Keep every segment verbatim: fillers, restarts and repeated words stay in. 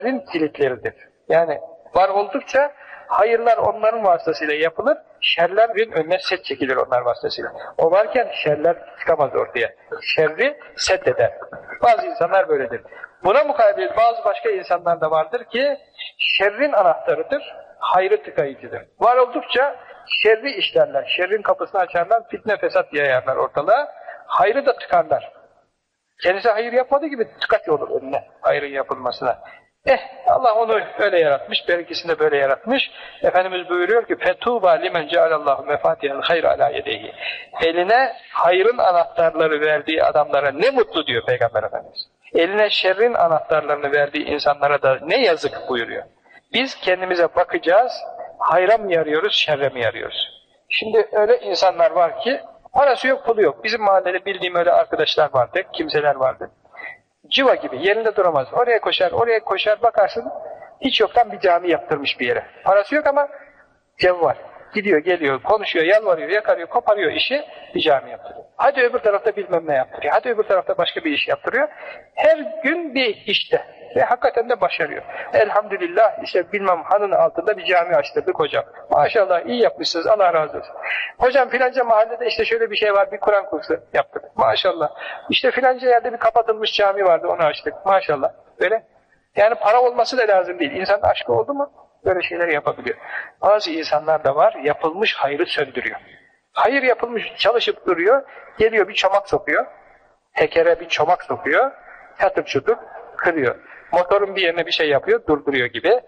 kilitleridir. Yani var oldukça hayırlar onların vasıtasıyla yapılır, şerlerin önüne set çekilir onlar vasıtasıyla. O varken şerler çıkamaz ortaya. Şerri set eder. Bazı insanlar böyledir. Buna mukabil bazı başka insanlar da vardır ki şerrin anahtarıdır, hayrı tıkayıcıdır. Var oldukça şerri işlerler, şerrin kapısını açarlar, fitne fesat yayarlar ortalığa, hayrı da tıkarlar. Kendisi hayır yapmadığı gibi tıkaç olur önüne hayrın yapılmasına. Eh Allah onu öyle yaratmış, berikisini de böyle yaratmış. Efendimiz buyuruyor ki فَتُوبَا لِمَنْ جَعَلَ اللّٰهُ مَفَاتِحَ الْخَيْرَ عَلَى يَدَيْهِ Eline hayrın anahtarları verdiği adamlara ne mutlu diyor Peygamber Efendimiz. Eline şerrin anahtarlarını verdiği insanlara da ne yazık buyuruyor. Biz kendimize bakacağız, hayra mı yarıyoruz, şerre mi yarıyoruz? Şimdi öyle insanlar var ki parası yok, pulu yok. Bizim mahallede bildiğim öyle arkadaşlar vardı, kimseler vardı. Civa gibi yerinde duramaz. Oraya koşar, oraya koşar, bakarsın hiç yoktan bir cami yaptırmış bir yere. Parası yok ama cev var. Gidiyor, geliyor, konuşuyor, yalvarıyor, yakarıyor, koparıyor işi, bir cami yaptırıyor. Hadi öbür tarafta bilmem ne yaptırıyor. Hadi öbür tarafta başka bir iş yaptırıyor. Her gün bir işte. Ve hakikaten de başarıyor. Elhamdülillah işte bilmem hanın altında bir cami açtırdık hocam. Maşallah iyi yapmışsınız, Allah razı olsun. Hocam filanca mahallede işte şöyle bir şey var, bir Kur'an kursu yaptık. Maşallah. İşte filanca yerde bir kapatılmış cami vardı, onu açtık. Maşallah. Böyle. Yani para olması da lazım değil. İnsanın aşkı oldu mu böyle şeyler yapabiliyor. Bazı insanlar da var, yapılmış hayrı söndürüyor. Hayır yapılmış, çalışıp duruyor, geliyor bir çomak sokuyor, tekere bir çomak sokuyor, yatıp çutup kırıyor. Motorun bir yerine bir şey yapıyor, durduruyor gibi.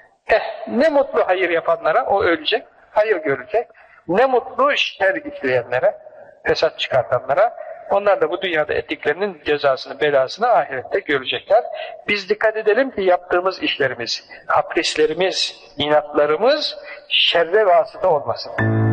Eh, ne mutlu hayır yapanlara, o ölecek, hayır görecek. Ne mutlu şer işleyenlere, fesat çıkartanlara, onlar da bu dünyada ettiklerinin cezasını, belasını ahirette görecekler. Biz dikkat edelim ki yaptığımız işlerimiz, kaprislerimiz, inatlarımız şerre vasıta olmasın.